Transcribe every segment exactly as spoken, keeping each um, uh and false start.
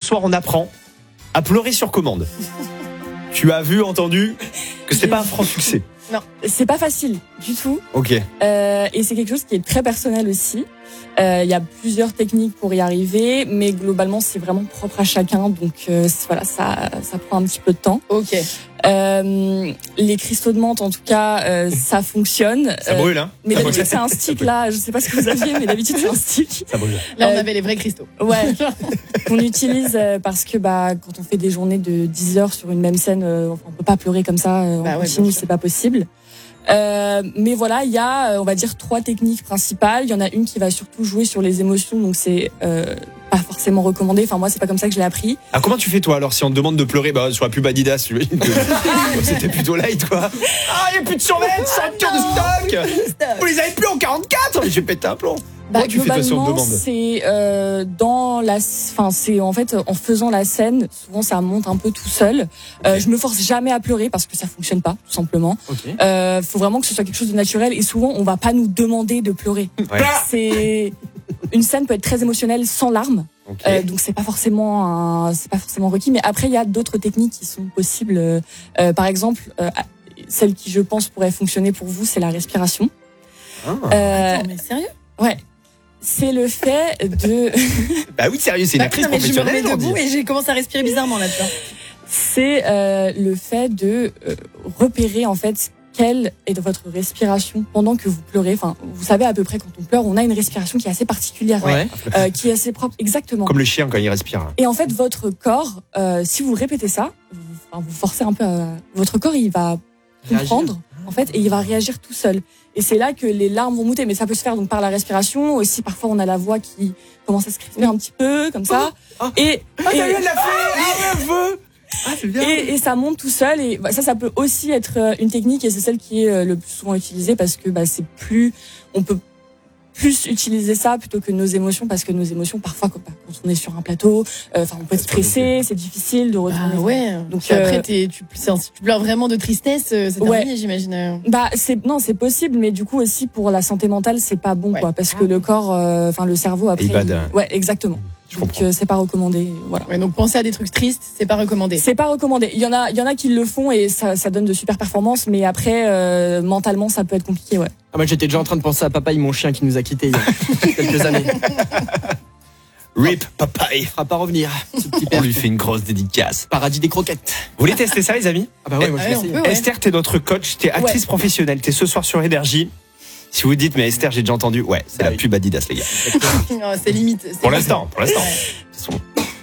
soir, on apprend à pleurer sur commande. Tu as vu, entendu que c'était pas un franc succès. Non, c'est pas facile du tout. Ok. Euh, et c'est quelque chose qui est très personnel aussi. Il euh, y a plusieurs techniques pour y arriver, mais globalement, c'est vraiment propre à chacun. Donc euh, voilà, ça, ça prend un petit peu de temps. Ok. Euh, les cristaux de menthe, en tout cas, euh, ça fonctionne. Ça brûle, hein. Mais ça d'habitude, brûle. c'est un stick là. Je sais pas ce que vous aviez, mais d'habitude, c'est un stick. Ça brûle. Là, on Euh, avait les vrais cristaux. Ouais. Qu'on utilise euh, parce que bah quand on fait des journées de dix heures sur une même scène, euh, on peut pas pleurer comme ça euh, Bah en ouais, continu, bien sûr. c'est pas possible. Euh, mais voilà, il y a, euh, on va dire, trois techniques principales. Il y en a une qui va surtout jouer sur les émotions, donc c'est euh, pas forcément recommandé. Enfin, moi, c'est pas comme ça que je l'ai appris. Ah, comment tu fais, toi, alors, si on te demande de pleurer, bah, sur la pub Adidas, j'imagine que c'était plutôt light, quoi. Ah, il n'y a plus de survêtements, ceinture de stock. Vous les avez plus en quarante-quatre. Mais je vais péter un plomb. Bah, Comment tu fais, toi, si on te globalement, demande? c'est euh, dans la, enfin, c'est en fait en faisant la scène. Souvent, ça monte un peu tout seul. Euh, Ok. je me force jamais à pleurer parce que ça fonctionne pas, tout simplement. Ok. Euh, faut vraiment que ce soit quelque chose de naturel. Et souvent, on va pas nous demander de pleurer. Ouais. C'est une scène peut être très émotionnelle sans larmes. Ok. Euh, donc c'est pas forcément un, c'est pas forcément requis. Mais après, il y a d'autres techniques qui sont possibles. Euh, euh, par exemple, euh, celle qui je pense pourrait fonctionner pour vous, c'est la respiration. Ah. Euh, Attends, mais sérieux? ouais. C'est le fait de, Bah oui, sérieux, c'est une Bah, actrice non, mais je me remets professionnelle, on debout dit. et j'ai commencé à respirer bizarrement là, tu vois. c'est euh, le fait de euh, repérer en fait quelle est votre respiration pendant que vous pleurez. Enfin, vous savez à peu près quand on pleure, on a une respiration qui est assez particulière, Ouais. euh, qui est assez propre, exactement. Comme le chien quand il respire. Et en fait, votre corps, euh, si vous répétez ça, vous, enfin, vous forcez un peu, à, votre corps, il va comprendre, en fait, et il va réagir tout seul. Et c'est là que les larmes vont monter. Mais ça peut se faire donc par la respiration. Aussi, parfois, on a la voix qui commence à se crisper un petit peu, comme ça. Oh, oh. Et, Ah, et, t'as vu, elle l'a fait. Ah, elle veut. Ah, c'est bien. et, et ça monte tout seul. Et bah, ça, ça peut aussi être euh, une technique. Et c'est celle qui est euh, le plus souvent utilisée parce que bah, c'est plus, on peut plus utiliser ça plutôt que nos émotions, parce que nos émotions, parfois, quand, bah, quand on est sur un plateau, enfin, euh, on peut être stressé, c'est difficile de retourner. Ah ouais. Donc, Donc après, euh, t'es, tu, c'est un- tu pleures vraiment de tristesse, euh, c'est Ouais. terminé, j'imagine. Bah c'est non, c'est possible, mais du coup aussi pour la santé mentale, c'est pas bon, Ouais. quoi, parce que le corps, enfin le cerveau après. Il bade. il- Ouais, exactement. Je Donc comprends. euh, c'est pas recommandé, voilà. Ouais, donc penser à des trucs tristes, c'est pas recommandé. C'est pas recommandé. Il y en a, il y en a qui le font et ça, ça donne de super performances, mais après euh, mentalement ça peut être compliqué, ouais. Ah, moi, j'étais déjà en train de penser à Papaye, mon chien qui nous a quittés il y a quelques années. Rip, Papaye. Il fera pas revenir. Ce petit On père. lui fait une grosse dédicace. Paradis des croquettes. Vous voulez tester ça, les amis? Ah bah ouais, moi Ah je ouais, vais on essayer. peut, ouais. Esther, t'es notre coach, t'es actrice Ouais. professionnelle, t'es ce soir sur Énergie. Si vous dites, mais Esther, j'ai déjà entendu, ouais, c'est Ah la oui. pub Adidas, les gars. Oh, c'est limite. c'est Pour limite. l'instant, pour l'instant. Ouais.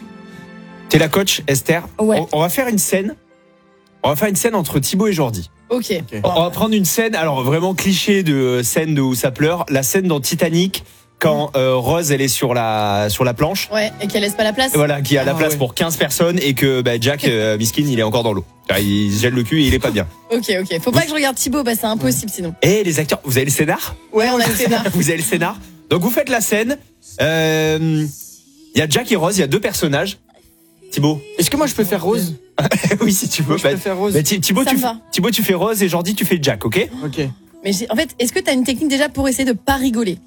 T'es la coach, Esther. Ouais. On, on va faire une scène. On va faire une scène entre Thibaut et Jordi. Ok. On on va prendre une scène, alors vraiment cliché de euh, scène de où ça pleure, la scène dans Titanic quand euh, Rose elle est sur la sur la planche. Ouais, et qu'elle laisse pas la place. Voilà, qui a la Ah, place ouais. pour quinze personnes et que bah, Jack euh, miskin, il est encore dans l'eau. Ah, Il se gèle le cul et il est pas bien. Ok, ok. Faut pas que je regarde Thibaut, bah c'est impossible sinon. Et les acteurs, vous avez le scénar? Ouais, on a le scénar. Vous avez le scénar. Donc vous faites la scène. Euh, Il y a Jack et Rose, il y a deux personnages. Thibaut. Est-ce que moi je peux faire Rose? Oui, si tu veux. Moi je Bah, peux faire Rose. bah, Thi- Thibaut, Ça tu, me f- va. Thibaut, tu fais Rose et Jordi, tu fais Jack, ok? Ok. Mais j'ai- en fait, est-ce que t'as une technique déjà pour essayer de pas rigoler?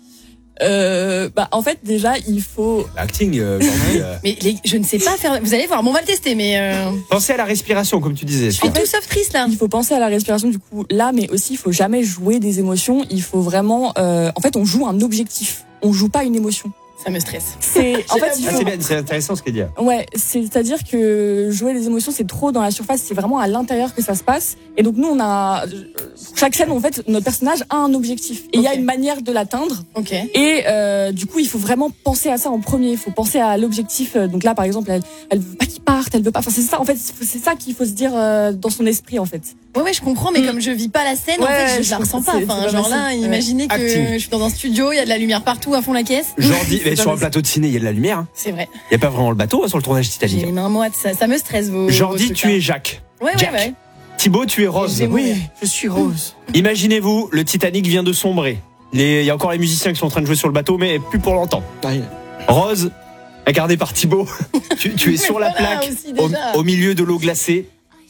Euh, bah en fait déjà il faut. Acting, euh, Jordi, euh. Mais les- je ne sais pas faire. Vous allez voir, bon, on va le tester, mais euh, Pensez à la respiration, comme tu disais. je suis tout sauf triste là. Il faut penser à la respiration du coup là, mais aussi il faut jamais jouer des émotions. Il faut vraiment, euh, en fait, on joue un objectif. On joue pas une émotion. Ça me stresse. C'est en fait il Ah, faut. c'est bien, c'est intéressant ce qu'elle dit. Ouais, c'est-à-dire que jouer les émotions, c'est trop dans la surface, c'est vraiment à l'intérieur que ça se passe. Et donc nous, on a pour chaque scène, en fait, notre personnage a un objectif et il y a Ok. une manière de l'atteindre. Ok. Et euh, du coup, il faut vraiment penser à ça en premier. Il faut penser à l'objectif. Donc là, par exemple, elle, elle veut pas qu'il parte, elle veut pas. Enfin, c'est ça. En fait, c'est ça qu'il faut se dire euh, dans son esprit, en fait. Ouais, ouais, je comprends, mais Mm. comme je vis pas la scène, en Ouais, fait, je, je la comprends, ressens pas. c'est- Enfin, c'est pas genre là, facile. imaginez que Acting. je suis dans un studio, il y a de la lumière partout à fond la caisse. Jordi, mais pas sur un facile. plateau de ciné, il y a de la lumière. C'est vrai. Il n'y a pas vraiment le bateau hein, sur le tournage J'ai Titanic. les mains moites, ça, ça me stresse vos. Jordi, vos tu trucs, es là. Jacques. Ouais, Jack. ouais, ouais. Thibaut, tu es Rose. J'ai- Oui, je suis Rose. Imaginez-vous, le Titanic vient de sombrer. Les- Il y a encore les musiciens qui sont en train de jouer sur le bateau, mais plus pour longtemps. Ah, il- Rose, incarnée par Thibaut, tu, tu es sur la voilà, plaque, aussi, au, déjà. au milieu de l'eau glacée.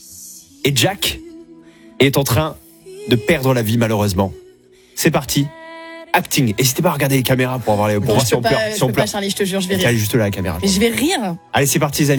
Et Jack est en train de perdre la vie, malheureusement. C'est parti. Acting. N'hésitez pas à regarder les caméras pour, avoir les, pour Non, voir je si peux on pleure. pas, Si je on peux pas, pleure. Charlie, je te jure, je vais Elle rire. est juste là, la caméra. Mais je vais rire. Allez, c'est parti, les amis.